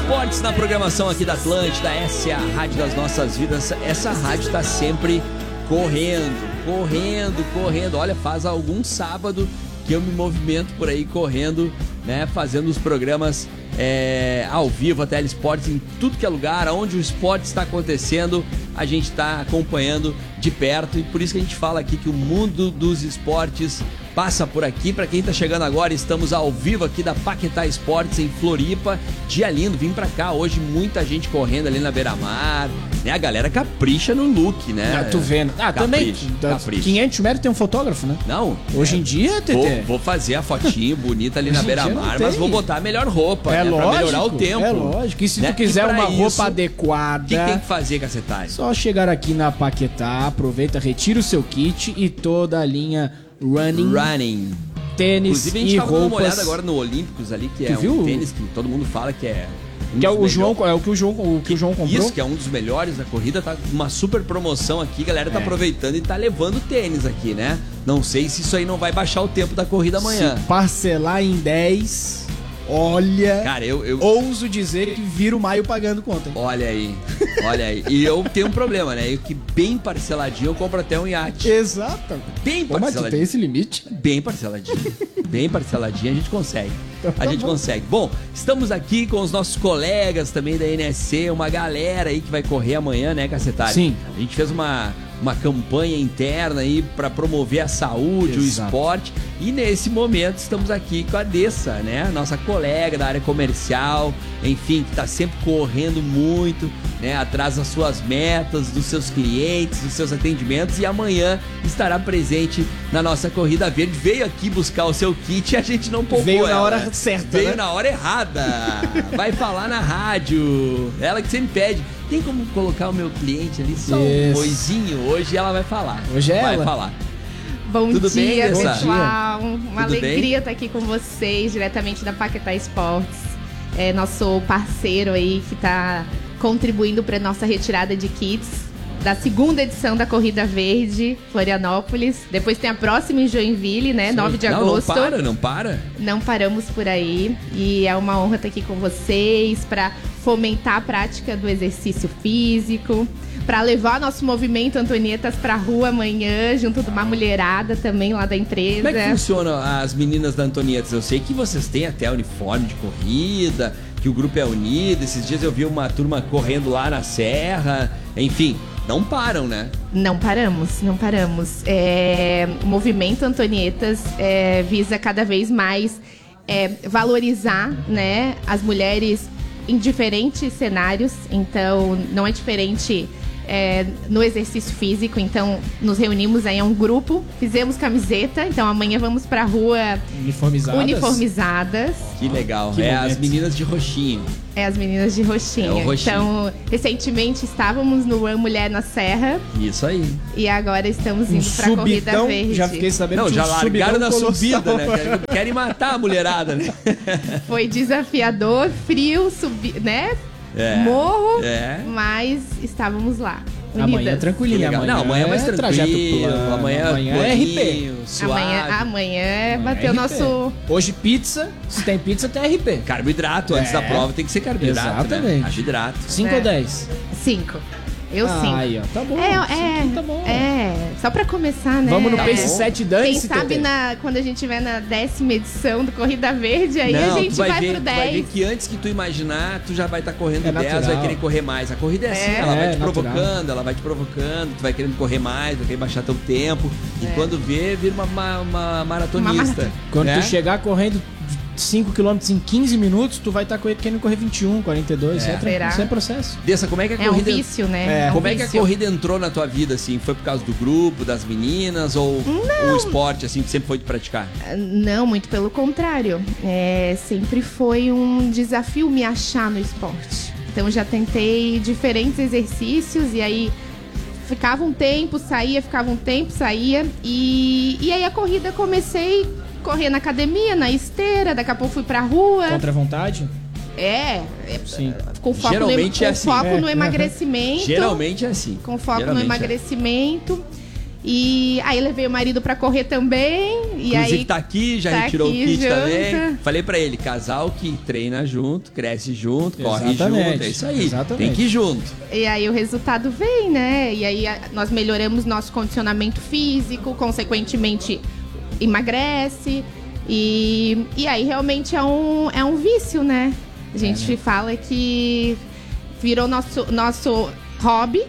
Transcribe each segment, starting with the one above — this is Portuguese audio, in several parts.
Esportes na programação aqui da Atlântida. Essa é a rádio das nossas vidas. Essa rádio tá sempre correndo. Olha, faz algum sábado que eu me movimento por aí correndo, né? Fazendo os programas ao vivo, a Telesportes, em tudo que é lugar, onde o esporte está acontecendo, a gente está acompanhando de perto, e por isso que a gente fala aqui que o mundo dos esportes passa por aqui. Para quem tá chegando agora, estamos ao vivo aqui da Paquetá Esportes em Floripa. Dia lindo, vim pra cá hoje, muita gente correndo ali na beira-mar, né? A galera capricha no look, né? Tu vendo. Também, capricha. 500 metros tem um fotógrafo, né? Não. Hoje em dia, Tete. Vou fazer a fotinho bonita ali na beira-mar, mas vou botar a melhor roupa, né? Pra melhorar o tempo. É lógico. E se tu quiser uma roupa adequada... O que tem que fazer, cacetário? Só chegar aqui na Paquetá, aproveita, retira o seu kit e toda a linha running. Tênis inclusive, a gente e tava roupas. dando uma olhada agora no Olímpicos ali, que é um tênis que todo mundo fala que é... Que é o João comprou. Isso, que é um dos melhores da corrida, tá com uma super promoção aqui, a galera tá aproveitando e tá levando tênis aqui, né? Não sei se isso aí não vai baixar o tempo da corrida amanhã. Se parcelar em 10, olha... Cara, eu ouso dizer que vira o maio pagando conta, hein? Olha aí. E eu tenho um problema, né? Que bem parceladinho eu compro até um iate. Exato. Bem parceladinho. Mas tu tem esse limite? Bem parceladinho. Bem parceladinho, a gente consegue. Consegue. Bom, estamos aqui com os nossos colegas também da NSC, uma galera aí que vai correr amanhã, né, cacetário? Sim. A gente fez uma campanha interna aí para promover a saúde, o esporte, e nesse momento estamos aqui com a Dessa, né, nossa colega da área comercial, enfim, que está sempre correndo muito, né, atrás das suas metas, dos seus clientes, dos seus atendimentos, e amanhã estará presente na nossa Corrida Verde. Veio aqui buscar o seu kit e a gente não poupou. Veio na hora certa, Veio né? na hora errada. Vai falar na rádio. Ela que sempre pede. Tem como colocar o meu cliente ali só um coisinho hoje, e ela vai falar. Hoje é vai ela. falar. Bom Tudo dia, bem, pessoal. Uma Tudo alegria bem? estar aqui com vocês, diretamente da Paquetá Esportes. É nosso parceiro aí que está contribuindo para nossa retirada de kits da segunda edição da Corrida Verde, Florianópolis. Depois tem a próxima em Joinville, né? 9 de agosto. Não para. Não paramos por aí. E é uma honra estar aqui com vocês para fomentar a prática do exercício físico, para levar nosso movimento Antonietas pra rua amanhã, junto de uma mulherada também lá da empresa. Como é que funciona as meninas da Antonietas? Eu sei que vocês têm até uniforme de corrida, que o grupo é unido. Esses dias eu vi uma turma correndo lá na serra. Enfim, não param, né? Não paramos. O movimento Antonietas visa cada vez mais valorizar, né, as mulheres em diferentes cenários. Então, não é diferente no exercício físico. Então, nos reunimos aí, é um grupo, fizemos camiseta. Então, amanhã vamos pra rua uniformizadas. Que legal. Que as momento. meninas de roxinho. As meninas de roxinha. É o roxinho. Então, recentemente estávamos no Run Mulher na Serra. Isso aí. E agora estamos indo pra Corrida Verde. Já fiquei sabendo que Já largaram na colossal. subida, né? Querem matar a mulherada, né? Foi desafiador, frio, né? Morro, mas estávamos lá. Amanhã é tranquilinho. Amanhã é mais tranquilo. Amanhã é RP. Suave. Amanhã é bater o nosso... Hoje pizza, se tem pizza tem RP. Carboidrato, antes da prova tem que ser carboidrato. Exatamente. Né? Carboidrato. 5 ou 10? 5. Eu 5. Aí, ó, tá bom. Tá bom. Só pra começar, né? Vamos no Tá Pace bom. 7 Dance. Quem sabe quando a gente estiver na 10ª edição do Corrida Verde, aí a gente vai pro 10. Tu vai ver que antes que tu imaginar, tu já vai estar correndo 10, natural. vai querer correr mais. A corrida é assim, ela vai te provocando, tu vai querendo correr mais, vai querer baixar teu tempo. E quando vê, vira uma maratonista. Quando tu chegar correndo 5 km em 15 minutos, tu vai estar querendo correr 21, 42. Isso é processo. Dessa, como é que a É um corrida... vício, né? Como é que a corrida entrou na tua vida, assim? Foi por causa do grupo, das meninas, ou o esporte, assim, que sempre foi de praticar? Não, muito pelo contrário. Sempre foi um desafio me achar no esporte. Então já tentei diferentes exercícios e aí ficava um tempo, saía, e aí a corrida comecei a correr na academia, na esteira, daqui a pouco fui pra rua. Contra a vontade? Sim. Com foco, Geralmente foco no emagrecimento. Geralmente é assim. Com foco no emagrecimento. E aí levei o marido pra correr também. E Inclusive aí tá aqui, já tá retirou aqui o kit junto. também. Falei pra ele, casal que treina junto, cresce junto, corre Exatamente, junto, é isso aí. exatamente. Tem que ir junto. E aí o resultado vem, né? E aí nós melhoramos nosso condicionamento físico, consequentemente emagrece. E aí realmente é um vício, né? A gente fala que virou nosso hobby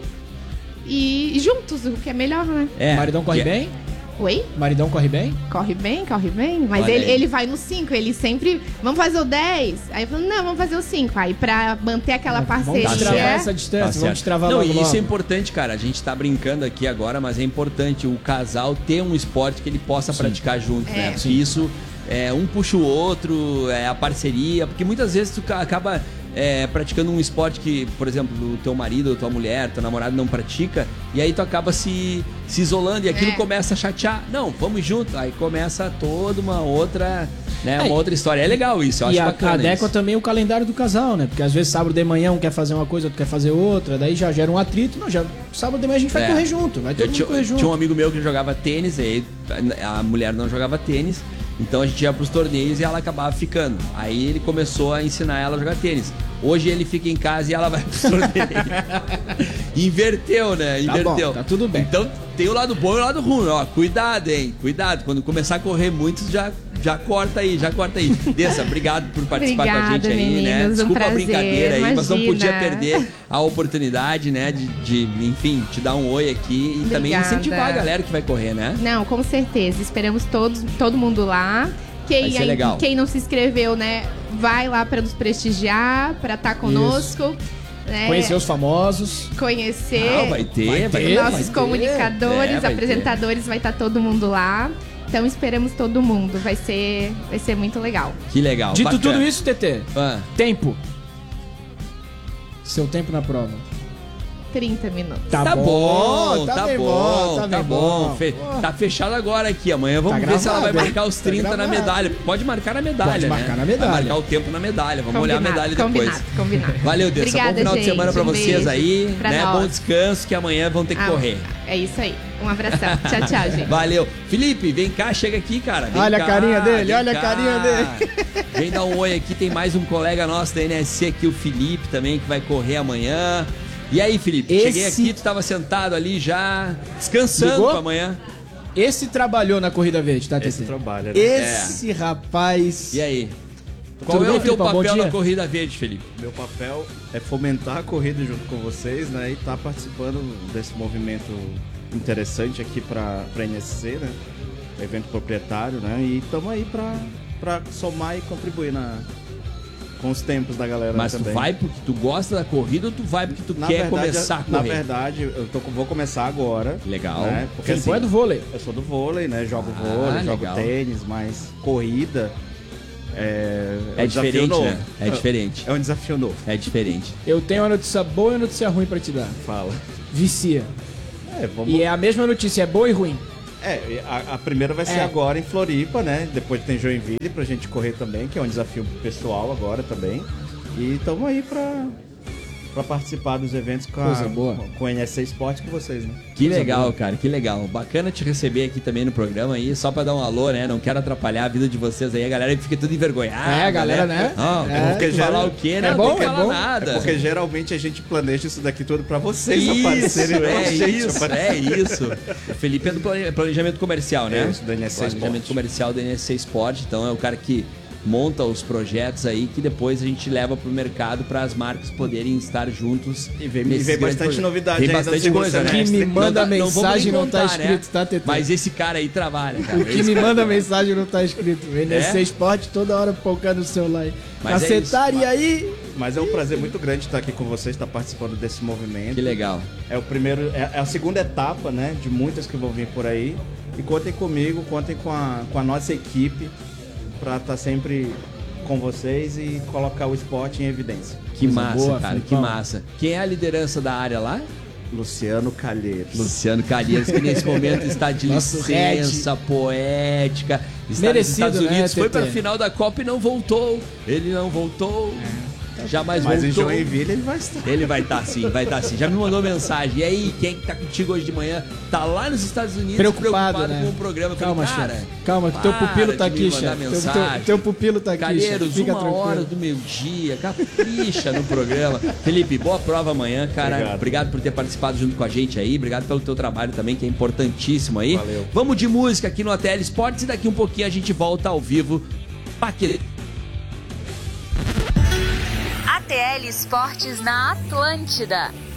e juntos, o que é melhor, né? O maridão corre bem? Oi? O maridão corre bem? Corre bem. Mas Olha aí. ele vai no 5, ele sempre... Vamos fazer o 10? Aí eu falo, não, vamos fazer o 5. Aí pra manter aquela Vamos parceria... destravar essa Tá distância, vamos certo. destravar Não, logo e isso logo. é importante, cara. A gente tá brincando aqui agora, mas é importante o casal ter um esporte que ele possa praticar junto, né? Porque isso, um puxa o outro, é a parceria. Porque muitas vezes tu acaba praticando um esporte que, por exemplo, o teu marido, ou tua mulher, teu namorado não pratica, e aí tu acaba se isolando e aquilo começa a chatear. Não, vamos junto. Aí começa toda uma outra... uma outra história. É legal isso, eu acho bacana. E adequa isso. também o calendário do casal, né? Porque às vezes sábado de manhã um quer fazer uma coisa, outro quer fazer outra, daí já gera um atrito. Não, já sábado de manhã a gente vai correr junto, vai todo mundo correr junto. Tinha um amigo meu que jogava tênis, e a mulher não jogava tênis, então a gente ia pros torneios e ela acabava ficando. Aí ele começou a ensinar ela a jogar tênis. Hoje ele fica em casa e ela vai pros torneios. Inverteu, né? Inverteu. Tá bom, tá tudo bem. Então tem o lado bom e o lado ruim. Ó, cuidado, hein? Cuidado. Quando começar a correr muito, já corta aí. Dessa, obrigado por participar com a gente aí, meninos, né? Desculpa prazer, a brincadeira aí, mas não imagina. podia perder a oportunidade, né? De enfim, te dar um oi aqui e também Obrigada. incentivar a galera que vai correr, né? Não, com certeza. Esperamos todo mundo lá. Vai ser legal. Quem não se inscreveu, né, vai lá para nos prestigiar, para estar conosco. Né? Conhecer os famosos. Conhecer Vai ter. nossos comunicadores, vai apresentadores, vai estar todo mundo lá. Então esperamos todo mundo. Vai ser muito legal. Que legal. Dito bacana. tudo isso, TT, tempo. Seu tempo na prova. 30 minutos. Tá bom, tá tá bem bom, tá tá bem bom. Tá fechado agora aqui. Amanhã vamos Tá ver se ela vai gravado, marcar os 30 na gravado. medalha. Pode marcar na medalha, Pode marcar né? na medalha. Vai marcar o tempo na medalha. Vamos olhar a medalha depois. Combinado. Valeu, Dessa. Bom Obrigada, final de gente. semana pra Um vocês beijo aí, pra né? nós. Bom descanso, que amanhã vão ter que correr. É isso aí. Um abração. Tchau, gente. Valeu. Felipe, vem cá, chega aqui, cara. Vem Olha cá, a carinha dele, vem olha a cá. carinha dele. Vem dar um oi aqui, tem mais um colega nosso da NSC aqui, o Felipe também, que vai correr amanhã. E aí, Felipe, cheguei aqui, tu tava sentado ali já, descansando Ligou? pra amanhã. Esse trabalhou na Corrida Verde, tá, TT? Esse trabalha, né? Esse rapaz... E aí? Qual Tudo é bem, o teu Filipão? Bom papel dia. na Corrida Verde, Felipe? Meu papel é fomentar a corrida junto com vocês, né? E estar participando desse movimento interessante aqui para a NSC, né? Evento proprietário, né? E estamos aí para somar e contribuir com os tempos da galera. Mas também. tu vai porque tu gosta da corrida ou tu vai porque tu Na quer verdade, começar a correr? Na verdade, vou começar agora. Legal. Né? Porque Filipão é do vôlei. eu sou do vôlei, né? Jogo vôlei, jogo legal. tênis, mas corrida é um desafio diferente, novo. né? É diferente. É um desafio novo. É diferente. Eu tenho uma notícia boa e uma notícia ruim pra te dar. Fala. Vicia. Vamos... E é a mesma notícia, é boa e ruim. A primeira vai ser agora em Floripa, né? Depois tem Joinville pra gente correr também, que é um desafio pessoal agora também. E estamos aí pra participar dos eventos Coisa boa. com o NSC Esporte com vocês, né? Que Coisa legal, boa. cara, que legal. Bacana te receber aqui também no programa aí, só pra dar um alô, né? Não quero atrapalhar a vida de vocês aí, a galera fica tudo envergonhada. A galera, né? Não, porque porque falar o quê, né? É Não bom, tem que é falar bom. nada. Porque geralmente a gente planeja isso daqui tudo pra vocês Isso, aparecerem. não a gente isso, aparecer. é isso. O Felipe é do planejamento comercial, né? Isso, do NSC Planejamento Sport. comercial do NSC Sport, então é o cara que monta os projetos aí que depois a gente leva pro mercado para as marcas poderem estar juntos. E vem nesses grandes bastante projetos. novidade Tem aí no bastante segundo coisa, né? semestre. Que me manda vamos mensagem nem não tá contar, escrito, tá, TT? Mas esse cara aí trabalha, cara. O que me manda mensagem não tá escrito. O NSC É? Esporte toda hora pocando o celular aí. Mas é Cacetar, e aí? Mas é um prazer muito grande estar aqui com vocês, estar participando desse movimento. Que legal. É o primeiro, é a segunda etapa, né, de muitas que vão vir por aí. E contem comigo, contem com a nossa equipe para estar sempre com vocês e colocar o esporte em evidência. Que Coisa massa, boa, cara, que Filipão. massa. Quem é a liderança da área lá? Luciano Calheiros. Luciano Calheiros, que nesse momento está de Nosso licença poética. Está Merecido, nos Estados Unidos, né, foi TT? para a final da Copa e não voltou. Ele não voltou. Jamais Mas em voltou. Joinville ele vai estar. Ele vai estar sim, vai estar sim. Já me mandou mensagem. E aí, quem é que tá contigo hoje de manhã? Tá lá nos Estados Unidos Preocupado, né? com o programa. Eu Calma, falei, cara, chefe. Calma, que teu pupilo tá para de aqui, me mandar chefe. mensagem. Teu pupilo tá aqui, Calheiros, chefe. Fica 1 hora tranquilo. do meio-dia, capricha no programa. Felipe, boa prova amanhã, cara. Obrigado por ter participado junto com a gente aí. Obrigado pelo teu trabalho também, que é importantíssimo aí. Valeu. Vamos de música aqui no ATL Esportes e daqui um pouquinho a gente volta ao vivo. ATL Esportes na Atlântida.